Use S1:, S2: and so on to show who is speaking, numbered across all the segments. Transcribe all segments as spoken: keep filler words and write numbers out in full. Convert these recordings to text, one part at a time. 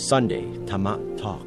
S1: Sunday Dhamma Talk.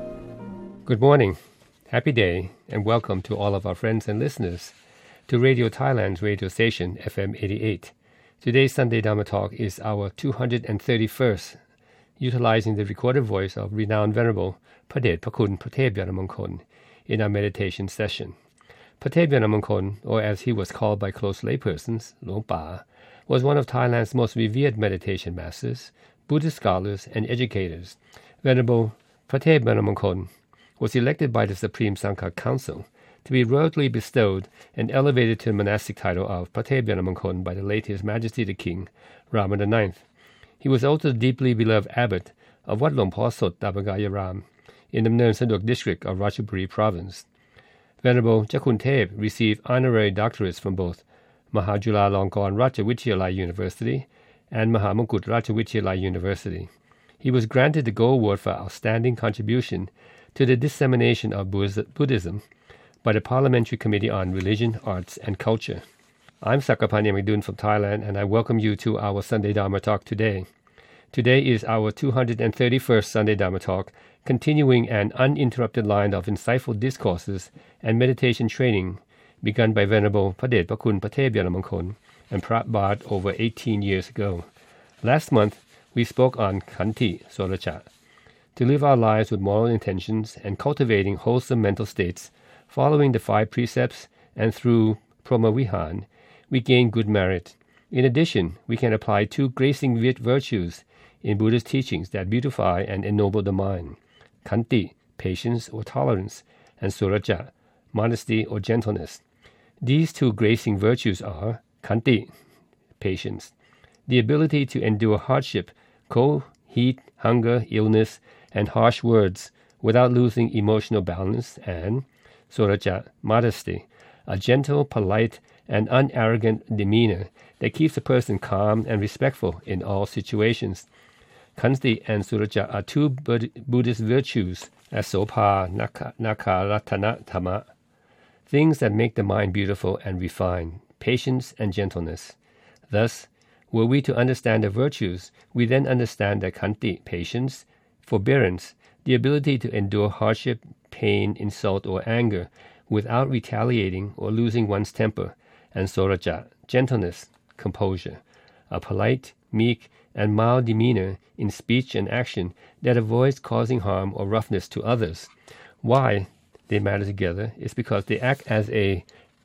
S2: Good morning, happy day, and welcome to all of our friends and listeners to Radio Thailand's radio station F M eighty-eight. Today's Sunday Dhamma Talk is our two hundred thirty-first, utilizing the recorded voice of renowned Venerable Padet Pakun Pathet Vyanamongkol in our meditation session. Pathet Vyanamongkol, or as he was called by close laypersons, Luang Pa, was one of Thailand's most revered meditation masters, Buddhist scholars, and educators. Venerable Pathet Vyanamongkol was elected by the Supreme Sangha Council to be royally bestowed and elevated to the monastic title of Pathet Vyanamongkol by the late His Majesty the King, Rama the Ninth. He was also the deeply beloved abbot of Wat Lom Paw Sot Dabagaya Ram in the Mneun Sadok district of Ratchaburi province. Venerable Jakun Thep received honorary doctorates from both Mahajulalongkorn Ratchavityalai University and Mahamongkut Ratchavityalai University. He was granted the Gold Award for outstanding contribution to the dissemination of Buddhism by the Parliamentary Committee on Religion, Arts, and Culture. I'm Sakapanya Magdun from Thailand, and I welcome you to our Sunday Dhamma Talk today. Today is our two hundred thirty-first Sunday Dhamma Talk, continuing an uninterrupted line of insightful discourses and meditation training begun by Venerable Padet Pakun Pathet Vyanamongkol and Prabhat over eighteen years ago. Last month, we spoke on Khanti Soracha, to live our lives with moral intentions and cultivating wholesome mental states, following the five precepts, and through Pramavihan, we gain good merit. In addition, we can apply two gracing virtues in Buddhist teachings that beautify and ennoble the mind: Khanti, patience or tolerance, and Suraja, modesty or gentleness. These two gracing virtues are Khanti, patience, the ability to endure hardship, cold, heat, hunger, illness, and harsh words without losing emotional balance, and Suraja, modesty, a gentle, polite, and unarrogant demeanor that keeps a person calm and respectful in all situations. Khanti and Suraja are two Buddhist virtues as Sopa Nakaratana Dhamma, things that make the mind beautiful and refined, patience and gentleness. Thus, were we to understand the virtues, we then understand that Khanti, patience, forbearance, the ability to endure hardship, pain, insult, or anger without retaliating or losing one's temper, and Suraja, gentleness, composure, a polite, meek, and mild demeanor in speech and action that avoids causing harm or roughness to others. Why they matter together is because they act as a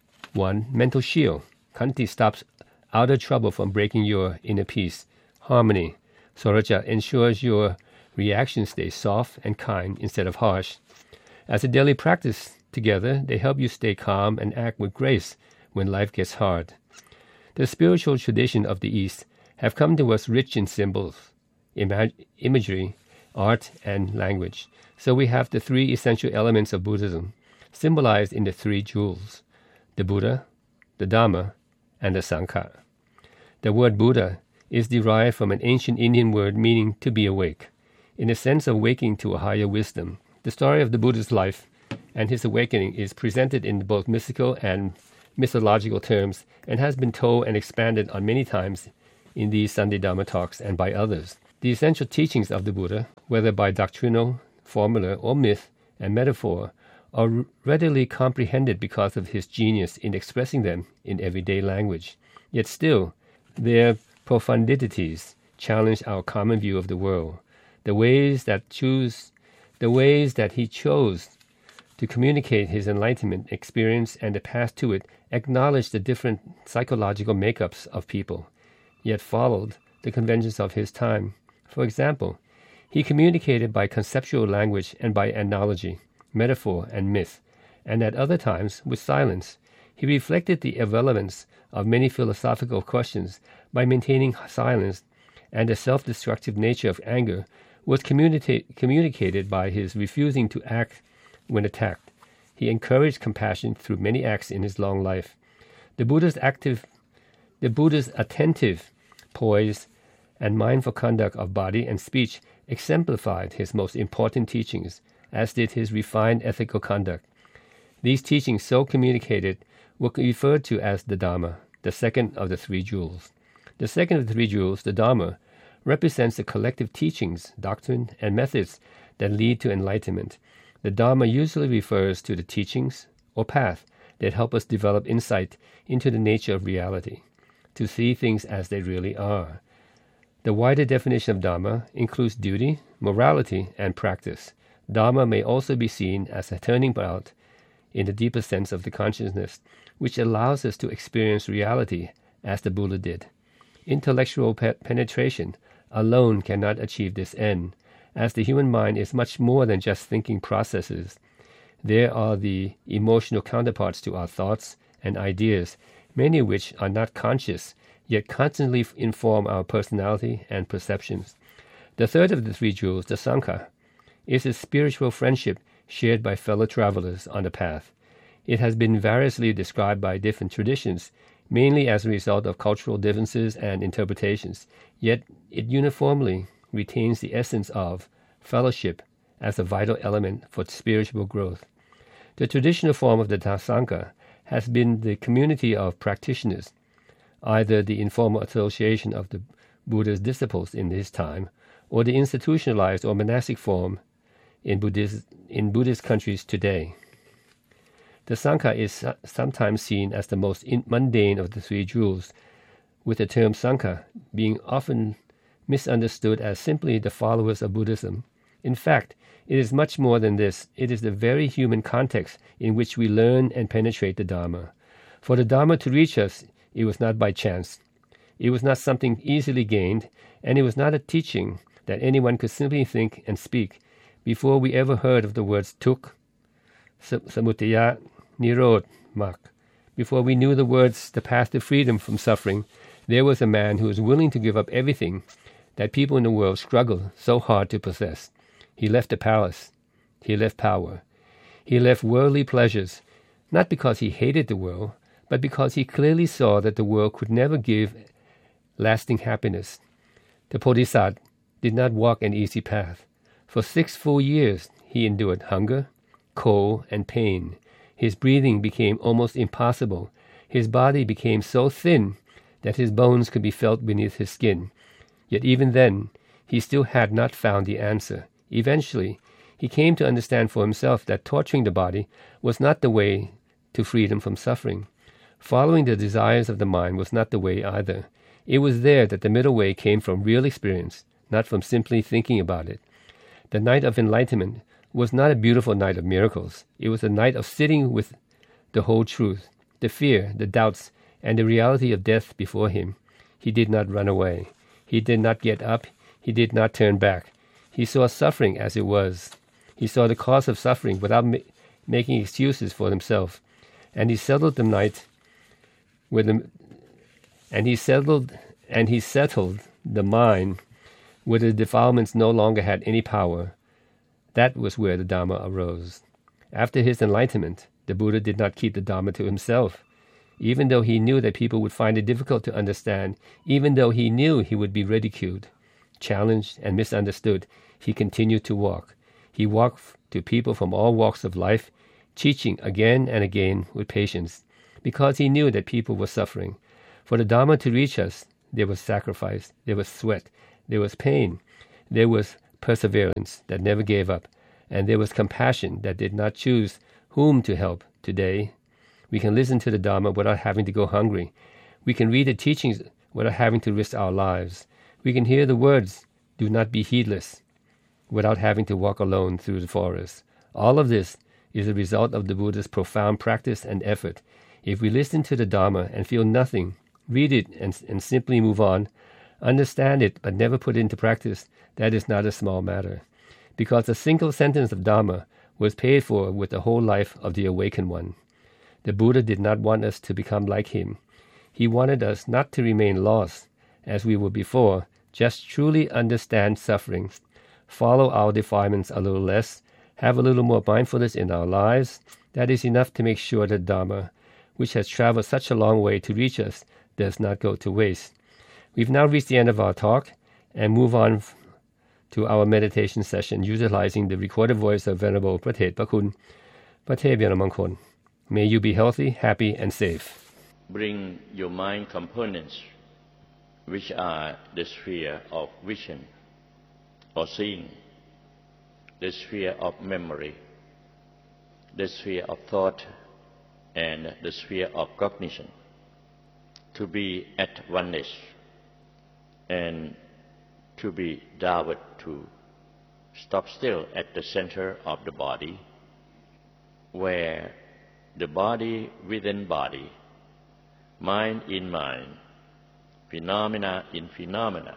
S2: one mental shield. Khanti stops outer trouble from breaking your inner peace, harmony. Suraja ensures your reaction stays soft and kind instead of harsh. As a daily practice together, they help you stay calm and act with grace when life gets hard. The spiritual tradition of the East have come to us rich in symbols, imag- imagery, art, and language. So we have the three essential elements of Buddhism, symbolized in the three jewels: the Buddha, the Dhamma, and the Sangha. The word Buddha is derived from an ancient Indian word meaning to be awake, in the sense of waking to a higher wisdom. The story of the Buddha's life and his awakening is presented in both mystical and mythological terms and has been told and expanded on many times in these Sunday Dhamma Talks and by others. The essential teachings of the Buddha, whether by doctrinal, formula, or myth and metaphor, are readily comprehended because of his genius in expressing them in everyday language. Yet still, their profundities challenge our common view of the world. The ways that choose, the ways that he chose to communicate his enlightenment experience and the path to it acknowledge the different psychological makeups of people, yet followed the conventions of his time. For example, he communicated by conceptual language and by analogy, metaphor, and myth, and at other times with silence. He reflected the irrelevance of many philosophical questions by maintaining silence, and the self-destructive nature of anger was communica- communicated by his refusing to act when attacked. He encouraged compassion through many acts in his long life. The Buddha's active, the Buddha's attentive, poise, and mindful conduct of body and speech exemplified his most important teachings, as did his refined ethical conduct. These teachings so communicated were referred to as the Dhamma, the second of the three jewels. The second of the three jewels, the Dhamma, represents the collective teachings, doctrine, and methods that lead to enlightenment. The Dharma usually refers to the teachings or path that help us develop insight into the nature of reality, to see things as they really are. The wider definition of Dharma includes duty, morality, and practice. Dharma may also be seen as a turning point in the deeper sense of the consciousness, which allows us to experience reality as the Buddha did. Intellectual pe- penetration alone cannot achieve this end, as the human mind is much more than just thinking processes. There are the emotional counterparts to our thoughts and ideas, many of which are not conscious, yet constantly inform our personality and perceptions. The third of the three jewels, the Sangha, is a spiritual friendship shared by fellow travelers on the path. It has been variously described by different traditions, mainly as a result of cultural differences and interpretations, yet it uniformly retains the essence of fellowship as a vital element for spiritual growth. The traditional form of the Sangha has been the community of practitioners, either the informal association of the Buddha's disciples in his time, or the institutionalized or monastic form in Buddhist, in Buddhist countries today. The Sangha is sometimes seen as the most mundane of the three jewels, with the term Sangha being often misunderstood as simply the followers of Buddhism. In fact, it is much more than this. It is the very human context in which we learn and penetrate the Dharma. For the Dharma to reach us, it was not by chance. It was not something easily gained, and it was not a teaching that anyone could simply think and speak. Before we ever heard of the words Tuk, Samudaya, Nirod, Mak, before we knew the words the path to freedom from suffering, there was a man who was willing to give up everything that people in the world struggle so hard to possess. He left the palace. He left power. He left worldly pleasures, not because he hated the world, but because he clearly saw that the world could never give lasting happiness. The Bodhisattva did not walk an easy path. For six full years he endured hunger, cold, and pain. His breathing became almost impossible. His body became so thin that his bones could be felt beneath his skin. Yet even then, he still had not found the answer. Eventually, he came to understand for himself that torturing the body was not the way to freedom from suffering. Following the desires of the mind was not the way either. It was there that the middle way came from real experience, not from simply thinking about it. The night of enlightenment was not a beautiful night of miracles. It was a night of sitting with the whole truth, the fear, the doubts, and the reality of death before him. He did not run away. He did not get up. He did not turn back. He saw suffering as it was. He saw the cause of suffering without ma- making excuses for himself. And he settled the night with the, and he settled and he settled the mind where the defilements no longer had any power. That was where the Dharma arose. After his enlightenment, the Buddha did not keep the Dharma to himself. Even though he knew that people would find it difficult to understand, even though he knew he would be ridiculed, challenged, and misunderstood, he continued to walk. He walked to people from all walks of life, teaching again and again with patience, because he knew that people were suffering. For the Dharma to reach us, there was sacrifice, there was sweat, there was pain, there was perseverance that never gave up, and there was compassion that did not choose whom to help. Today, we can listen to the Dharma without having to go hungry. We can read the teachings without having to risk our lives. We can hear the words, "Do not be heedless," without having to walk alone through the forest. All of this is a result of the Buddha's profound practice and effort. If we listen to the Dharma and feel nothing, read it and, and simply move on, understand it but never put it into practice, that is not a small matter. Because a single sentence of Dharma was paid for with the whole life of the awakened one. The Buddha did not want us to become like him. He wanted us not to remain lost, as we were before, just truly understand suffering, follow our defilements a little less, have a little more mindfulness in our lives. That is enough to make sure that Dharma, which has traveled such a long way to reach us, does not go to waste. We've now reached the end of our talk and move on to our meditation session utilizing the recorded voice of Venerable Pratet Pakun. Pratet Vyanamankon. May you be healthy, happy, and safe.
S1: Bring your mind components which are the sphere of vision or seeing, the sphere of memory, the sphere of thought, and the sphere of cognition, to be at oneness and to be downward to stop still at the center of the body, where the body within body, mind in mind, phenomena in phenomena,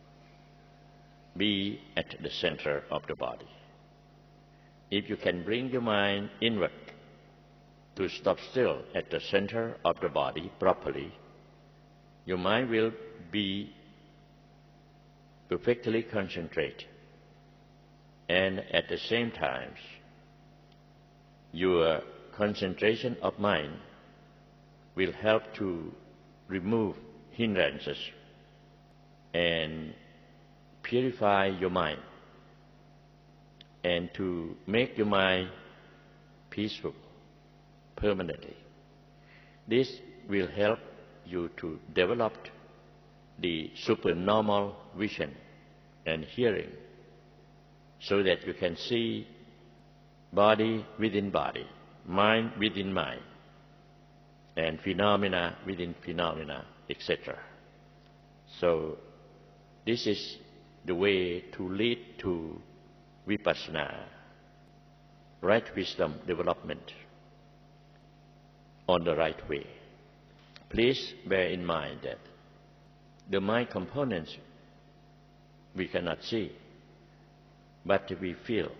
S1: be at the center of the body. If you can bring your mind inward to stop still at the center of the body properly, your mind will be perfectly concentrated, and at the same time, your concentration of mind will help to remove hindrances and purify your mind, and to make your mind peaceful permanently. This will help you to develop the supernormal vision and hearing, so that you can see body within body, mind within mind, and phenomena within phenomena, et cetera. So this is the way to lead to vipassana, right wisdom development on the right way. Please bear in mind that the mind components we cannot see, but we feel.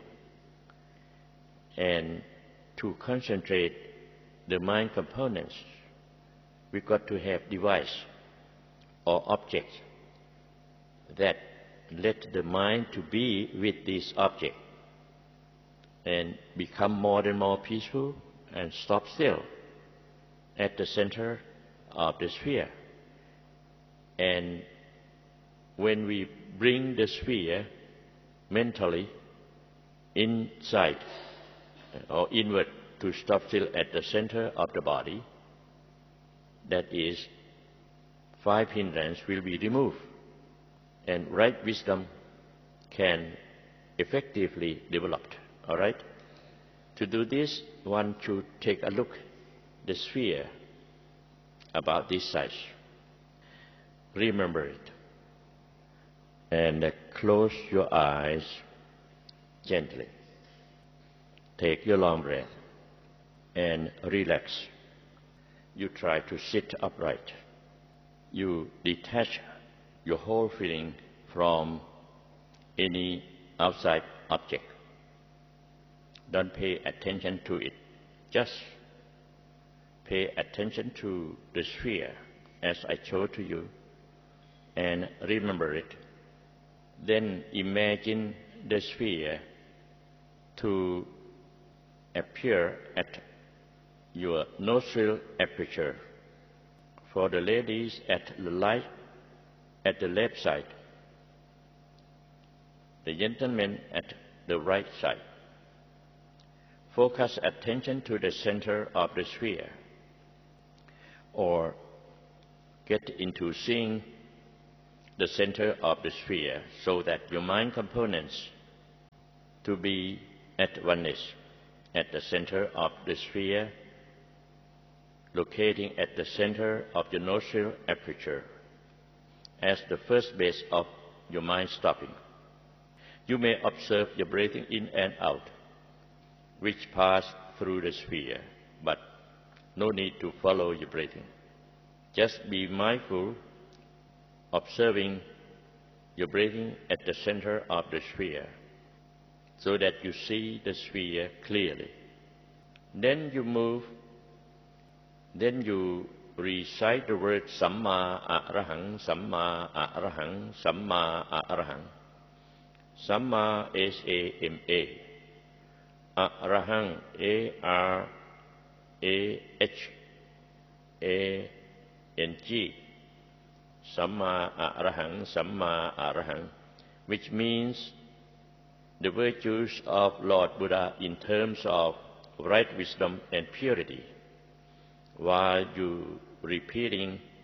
S1: And to concentrate the mind components, we got to have device or object that let the mind to be with this object and become more and more peaceful and stop still at the center of the sphere. And when we bring the sphere mentally inside or inward to stop still at the center of the body, that is, five hindrances will be removed, and right wisdom can effectively develop. All right? To do this, one should take a look at the sphere about this size. Remember it. And uh, close your eyes gently. Take your long breath and relax. You try to sit upright. You detach your whole feeling from any outside object. Don't pay attention to it. Just pay attention to the sphere as I showed to you, and remember it. Then imagine the sphere to appear at your nostril aperture. For the ladies, at the light at the left side, the gentlemen at the right side. Focus attention to the center of the sphere, or get into seeing the center of the sphere, so that your mind components to be at oneness at the center of the sphere, locating at the center of your nostril aperture as the first base of your mind stopping. You may observe your breathing in and out, which pass through the sphere, but no need to follow your breathing. Just be mindful, observing your breathing at the center of the sphere, so that you see the sphere clearly. Then you move, then you recite the word Samma Arahang, Samma Arahang, Samma Arahang. Samma, S A M A. Arahang, A R A H A N G. Samma Arahang, Samma Arahang, which means the virtues of Lord Buddha in terms of right wisdom and purity, while you repeating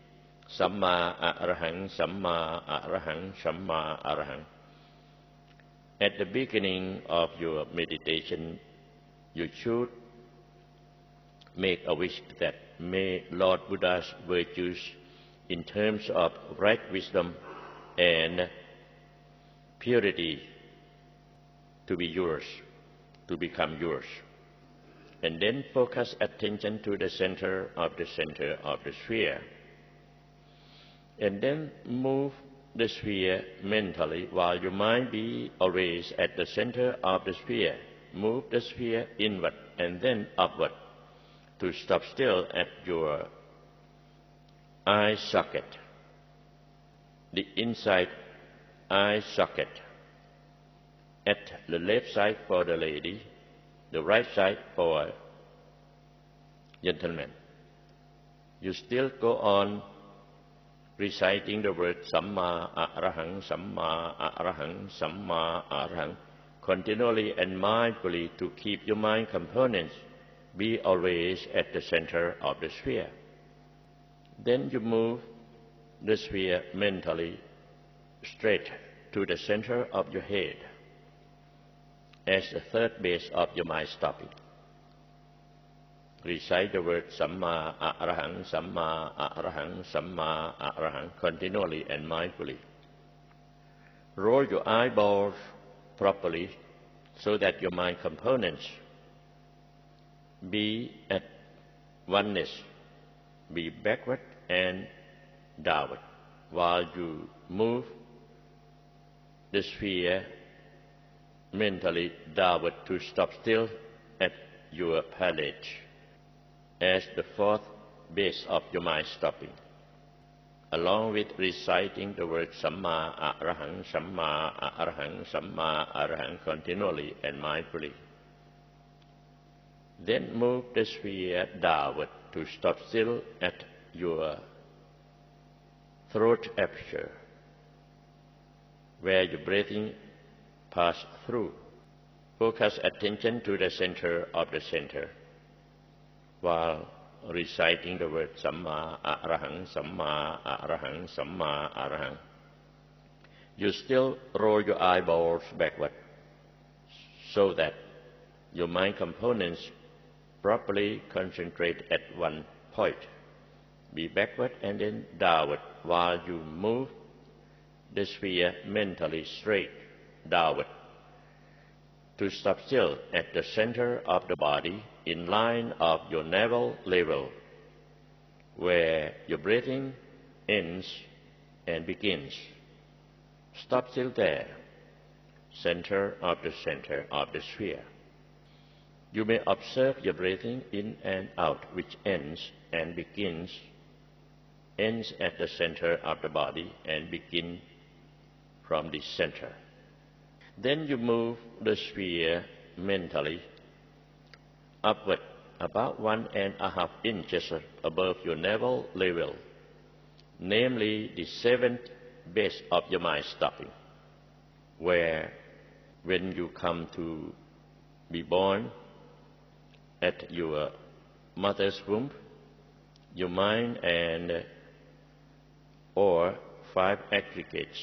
S1: Samma Arahang, Samma Arahang, Samma Arahang. At the beginning of your meditation, you should make a wish that may Lord Buddha's virtues in terms of right wisdom and purity to be yours, to become yours. And then focus attention to the center of the center of the sphere. And then move the sphere mentally while your mind be always at the center of the sphere. Move the sphere inward and then upward to stop still at your eye socket, the inside eye socket, at the left side for the lady, the right side for gentleman. You still go on reciting the word Samma Arahang, Samma Arahang, Samma Arahang, continually and mindfully to keep your mind components be always at the center of the sphere. Then you move the sphere mentally straight to the center of your head as the third base of your mind stopping. Recite the word Samma Arahang, Samma Arahang, Samma Arahang continually and mindfully. Roll your eyeballs properly so that your mind components be at oneness, be backward and downward, while you move the sphere mentally downward to stop still at your palate as the fourth base of your mind stopping, along with reciting the word Samma Arahang, Samma Arahang, Samma Arahang continually and mindfully. Then move the sphere downward to stop still at your throat aperture, where your breathing passes through. Focus attention to the center of the center, while reciting the word Samma Arahang, Samma Arahang, Samma Arahang. You still roll your eyeballs backward so that your mind components properly concentrate at one point. Be backward and then downward while you move the sphere mentally straight downward to stop still at the center of the body in line of your navel level, where your breathing ends and begins. Stop still there, center of the center of the sphere. You may observe your breathing in and out, which ends and begins, ends at the center of the body and begins from the center. Then you move the sphere mentally upward about one and a half inches above your navel level, namely the seventh base of your mind stopping, where when you come to be born at your mother's womb, your mind and or five aggregates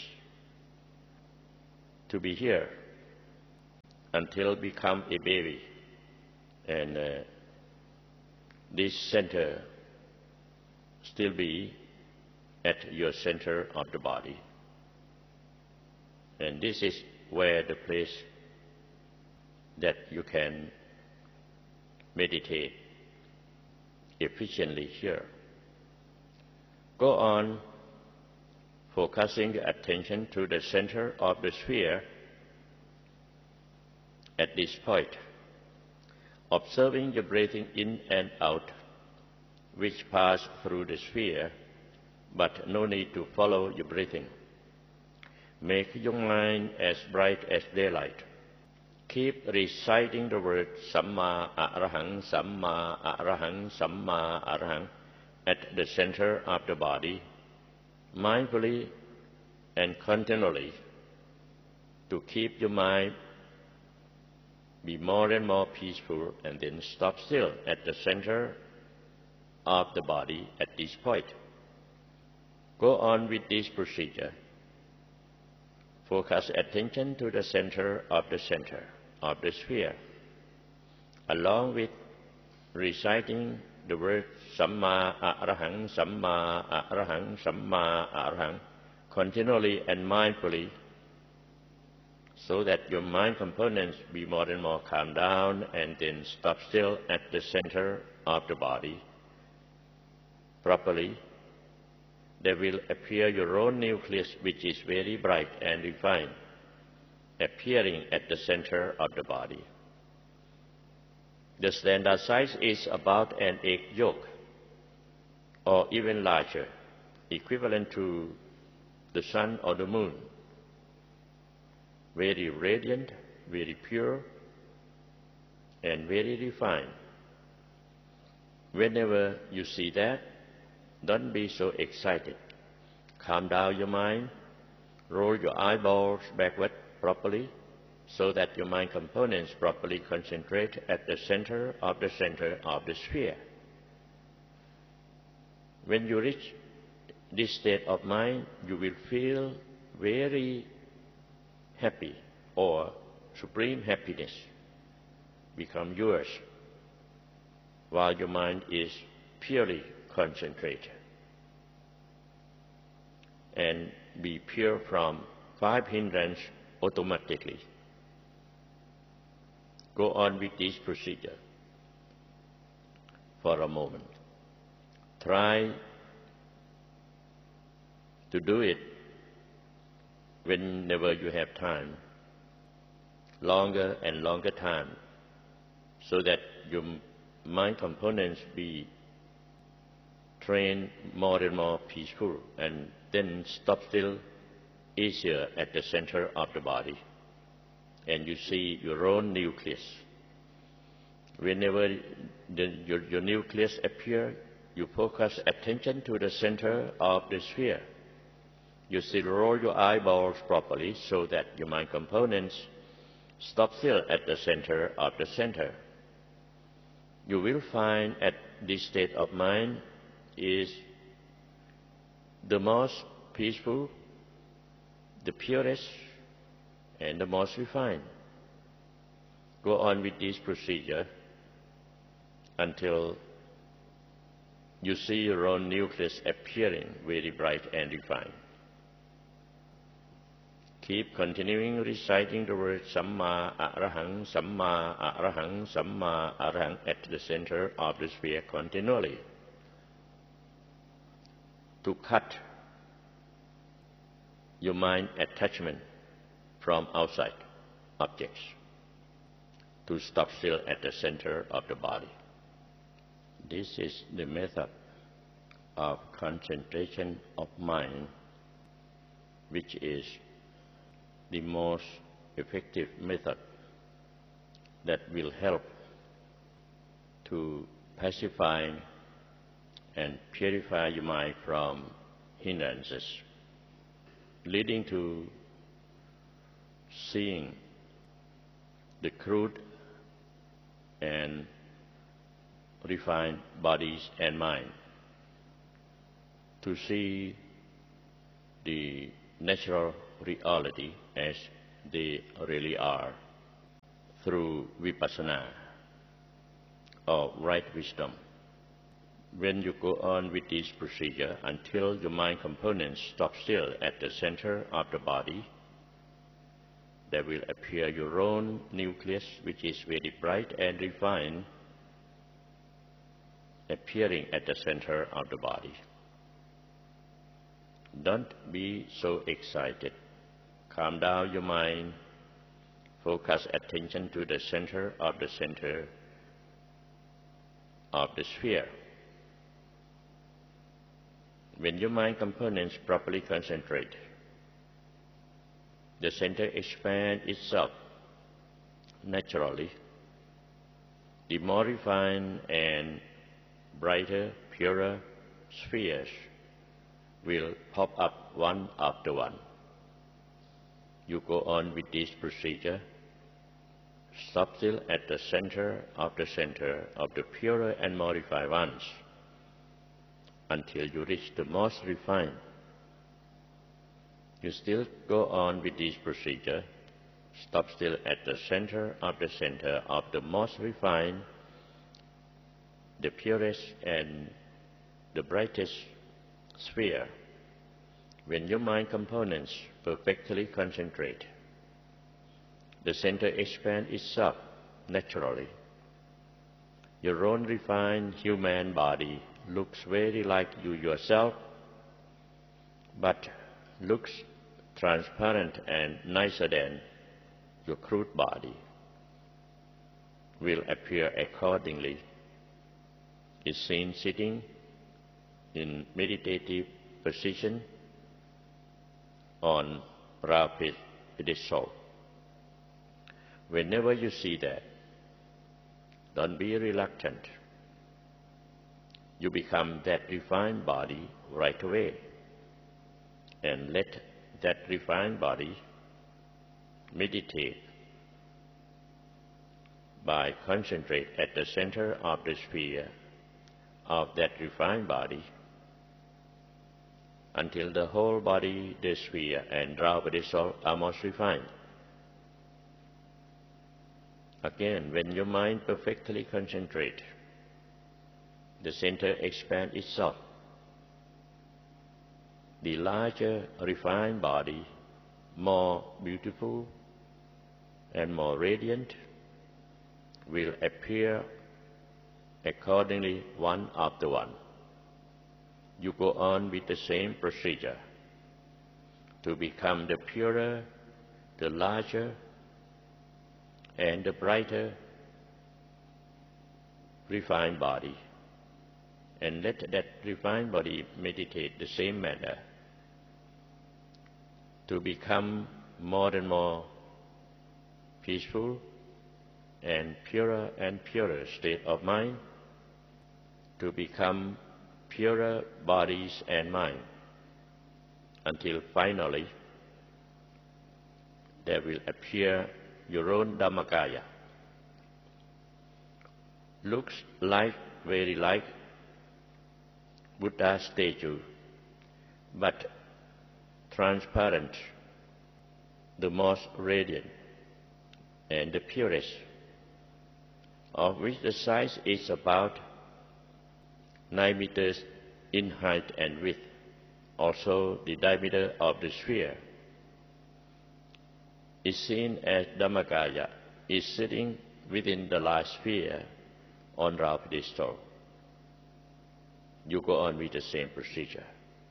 S1: to be here until become a baby, and uh, this center still be at your center of the body, and this is where the place that you can meditate efficiently here. Go on focusing attention to the center of the sphere at this point, observing your breathing in and out, which pass through the sphere, but no need to follow your breathing. Make your mind as bright as daylight. Keep reciting the word Samma Arahang, Samma Arahang, Samma Arahang at the center of the body, mindfully and continually, to keep your mind be more and more peaceful, and then stop still at the center of the body at this point. Go on with this procedure. Focus attention to the center of the center of the sphere, along with reciting the word Samma Arahang, Samma Arahang, Samma Arahang continually and mindfully, so that your mind components be more and more calm down and then stop still at the center of the body. Properly, there will appear your own nucleus, which is very bright and refined, appearing at the center of the body. The standard size is about an egg yolk, or even larger, equivalent to the sun or the moon. Very radiant, very pure, and very refined. Whenever you see that, don't be so excited. Calm down your mind, roll your eyeballs backward properly, so that your mind components properly concentrate at the center of the center of the sphere. When you reach this state of mind, you will feel very happy, or supreme happiness become yours, while your mind is purely concentrated and be pure from five hindrances automatically. Go on with this procedure for a moment. Try to do it whenever you have time, longer and longer time, so that your mind components be trained more and more peaceful, and then stop still easier at the center of the body, and you see your own nucleus. Whenever the, your, your nucleus appears, you focus attention to the center of the sphere. You still roll your eyeballs properly, so that your mind components stop still at the center of the center. You will find at this state of mind is the most peaceful, the purest, and the most refined. Go on with this procedure until you see your own nucleus appearing very bright and refined. Keep continuing reciting the word Samma Arahang, Samma Arahang, Samma Arahang at the center of the sphere continually, to cut your mind attachment from outside objects, to stop still at the center of the body. This is the method of concentration of mind, which is the most effective method that will help to pacify and purify your mind from hindrances, leading to seeing the crude and refined bodies and mind, to see the natural reality as they really are through vipassana, or right wisdom. When you go on with this procedure until your mind components stop still at the center of the body, there will appear your own nucleus, which is very bright and refined, appearing at the center of the body. Don't be so excited. Calm down your mind. Focus attention to the center of the center of the sphere. When your mind components properly concentrate, the center expands itself naturally. The more refined and brighter, purer spheres will pop up one after one. You go on with this procedure. Stop still at the center of the center of the purer and more refined ones, until you reach the most refined You still go on with this procedure. Stop still at the center of the center of the most refined, the purest and the brightest sphere. When your mind components perfectly concentrate, the center expands itself naturally. Your own refined human body looks very like you yourself, but looks transparent and nicer than your crude body, will appear accordingly. Is seen sitting in meditative position on rapid pedestal. Whenever you see that, don't be reluctant. You become that refined body right away, and let that refined body meditate by concentrate at the center of the sphere of that refined body until the whole body, the sphere, and Draupadi soul are most refined. Again, when your mind perfectly concentrates, the center expands itself. The larger refined body, more beautiful and more radiant, will appear accordingly one after one. You go on with the same procedure to become the purer, the larger, and the brighter refined body, and let that refined body meditate the same manner to become more and more peaceful and purer and purer state of mind, to become purer bodies and mind, until finally there will appear your own Dhammakaya. Looks like, very like Buddha's statue, but transparent, the most radiant and the purest, of which the size is about nine meters in height and width. Also, the diameter of the sphere is seen as Dhammakaya is sitting within the large sphere on Draupadi stone. You go on with the same procedure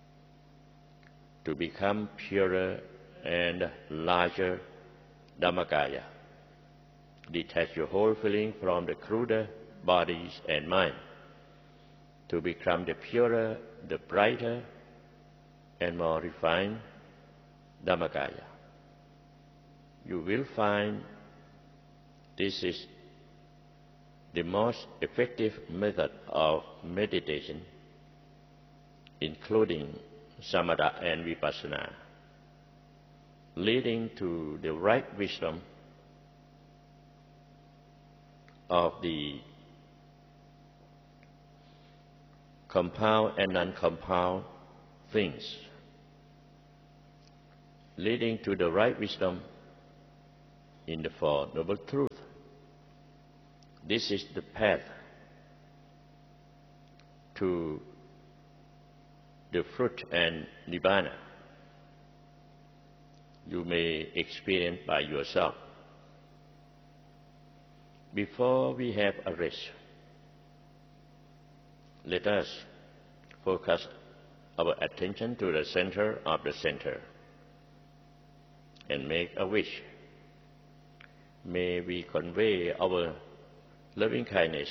S1: to become purer and larger Dhammakaya. Detach your whole feeling from the cruder bodies and mind to become the purer, the brighter, and more refined Dhammakaya. You will find this is the most effective method of meditation, including Samatha and Vipassana, leading to the right wisdom of the compound and non-compound things, leading to the right wisdom in the Four Noble Truths. This is the path to the fruit and Nibbana. You may experience by yourself. Before we have a rest, let us focus our attention to the center of the center and make a wish. May we convey our loving kindness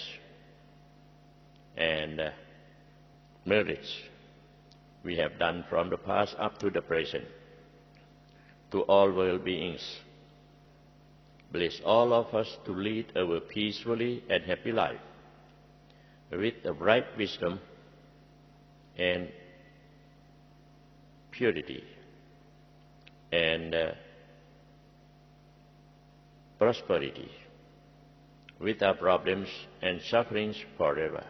S1: and uh, merits we have done from the past up to the present to all world beings. Bless all of us to lead our peacefully and happy life with the right wisdom and purity and uh, prosperity, without problems and sufferings forever.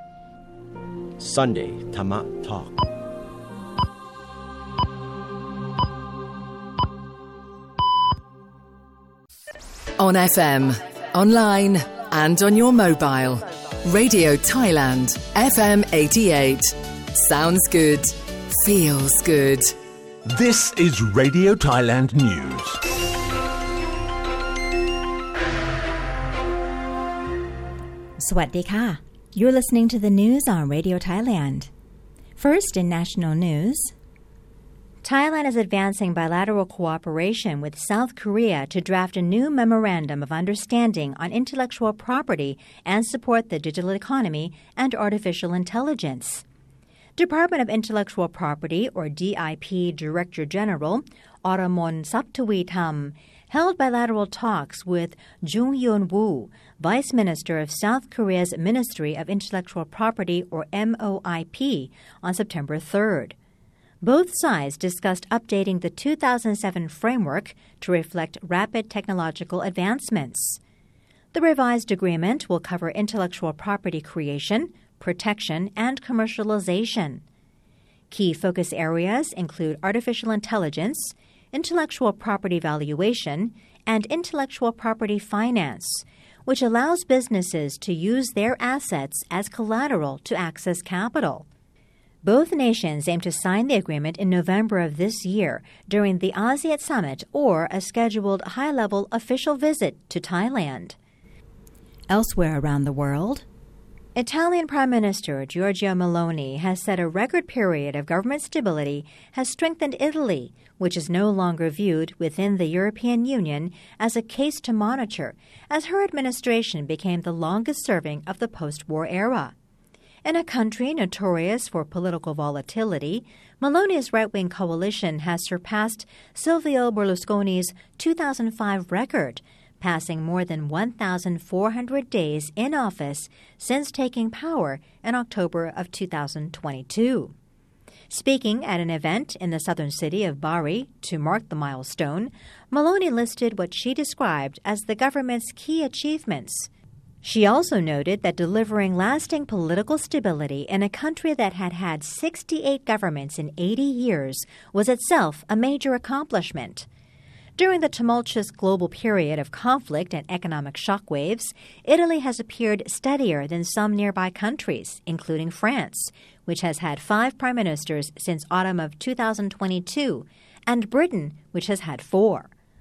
S3: Sunday Dhamma Talk. On F M, online and on your mobile. Radio Thailand, F M eighty-eight. Sounds good. Feels good.
S4: This is Radio Thailand News.
S5: Swawadee ka. You're listening to the news on Radio Thailand. First in national news, Thailand is advancing bilateral cooperation with South Korea to draft a new memorandum of understanding on intellectual property and support the digital economy and artificial intelligence. Department of Intellectual Property, or D I P Director General Oramon Saptawitam, held bilateral talks with Jung Yeon-woo, Vice Minister of South Korea's Ministry of Intellectual Property, or M O I P, on September third. Both sides discussed updating the two thousand seven framework to reflect rapid technological advancements. The revised agreement will cover intellectual property creation, protection, and commercialization. Key focus areas include artificial intelligence, intellectual property valuation, and intellectual property finance, which allows businesses to use their assets as collateral to access capital. Both nations aim to sign the agreement in November of this year during the ASEAN Summit or a scheduled high-level official visit to Thailand. Elsewhere around the world, Italian Prime Minister Giorgia Meloni has said a record period of government stability has strengthened Italy, which is no longer viewed within the European Union as a case to monitor, as her administration became the longest-serving of the post-war era. In a country notorious for political volatility, Meloni's right-wing coalition has surpassed Silvio Berlusconi's two thousand five record, passing more than one thousand four hundred days in office since taking power in October of two thousand twenty-two. Speaking at an event in the southern city of Bari to mark the milestone, Meloni listed what she described as the government's key achievements. She also noted that delivering lasting political stability in a country that had had sixty-eight governments in eighty years was itself a major accomplishment. During the tumultuous global period of conflict and economic shockwaves, Italy has appeared steadier than some nearby countries, including France, which has had five prime ministers since autumn of two thousand twenty-two, and Britain, which has had four.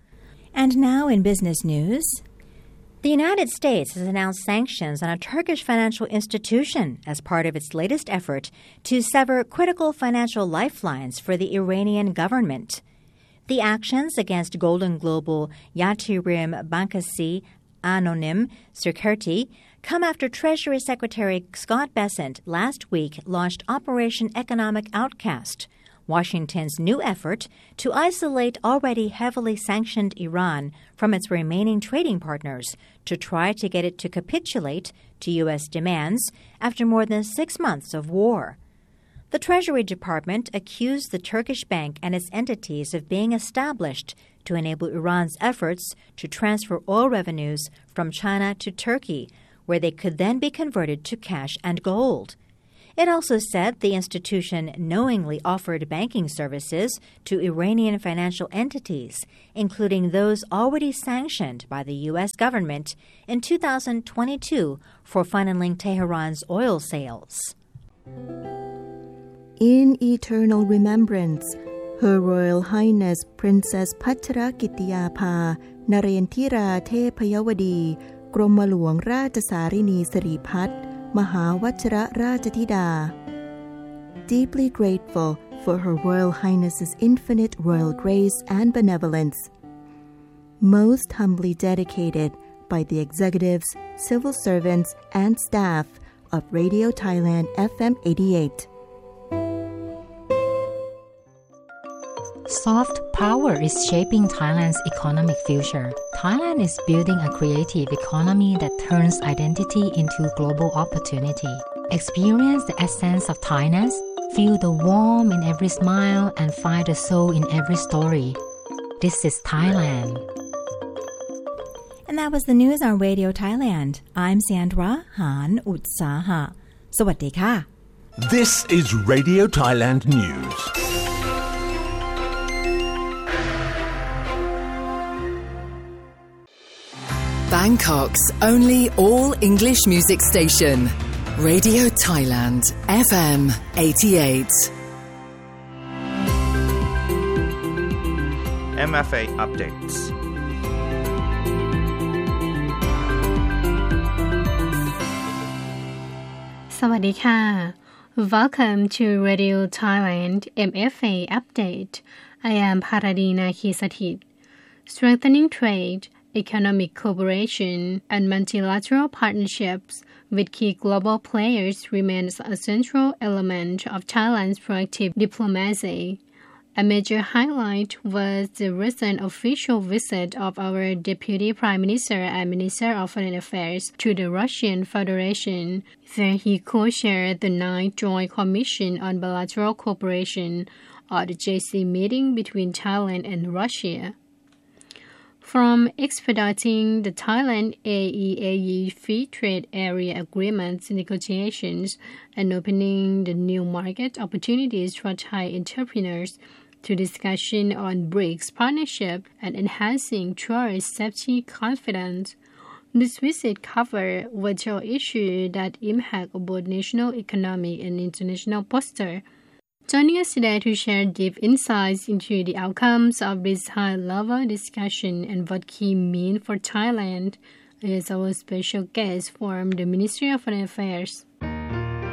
S5: And now in business news, the United States has announced sanctions on a Turkish financial institution as part of its latest effort to sever critical financial lifelines for the Iranian government. The actions against Golden Global Yatırım Bankası Anonim Şirketi come after Treasury Secretary Scott Bessent last week launched Operation Economic Outcast, Washington's new effort to isolate already heavily sanctioned Iran from its remaining trading partners to try to get it to capitulate to U S demands after more than six months of war. The Treasury Department accused the Turkish bank and its entities of being established to enable Iran's efforts to transfer oil revenues from China to Turkey, where they could then be converted to cash and gold. It also said the institution knowingly offered banking services to Iranian financial entities, including those already sanctioned by the U S government in two thousand twenty-two for funneling Tehran's oil sales.
S6: In eternal remembrance, Her Royal Highness Princess Pachrakitiyapha Narendra Thepayawadi กรมหลวงราชสารินีสิริพัฒน์มหาวชิรราชธิดา Deeply grateful for Her Royal Highness's infinite royal grace and benevolence. Most humbly dedicated by the executives, civil servants, and staff of Radio Thailand F M eighty-eight.
S7: Soft power is shaping Thailand's economic future. Thailand is building a creative economy that turns identity into global opportunity. Experience the essence of Thainess, feel the warmth in every smile, and find the soul in every story. This is Thailand.
S5: And that was the news on Radio Thailand. I'm Sandra Han Utsaha. Swawadee ka.
S4: This is Radio Thailand News.
S3: Bangkok's only all-English music station, Radio Thailand, F M eighty-eight.
S8: เอ็ม เอฟ เอ Updates
S9: สวัสดีค่ะ Welcome to Radio Thailand เอ็ม เอฟ เอ Update. I am Paradina Kisatit. Strengthening trade, economic cooperation, and multilateral partnerships with key global players remains a central element of Thailand's proactive diplomacy. A major highlight was the recent official visit of our Deputy Prime Minister and Minister of Foreign Affairs to the Russian Federation, where he co-chaired the ninth Joint Commission on Bilateral Cooperation, or the J C meeting between Thailand and Russia. From expediting the Thailand-A E A E Free Trade Area Agreement negotiations and opening the new market opportunities for Thai entrepreneurs to discussion on BRICS partnership and enhancing tourist safety confidence, this visit covered vital issues that impact both national economic and international posture. Joining us today to share deep insights into the outcomes of this high-level discussion and what key mean for Thailand is our special guest from the Ministry of Foreign Affairs.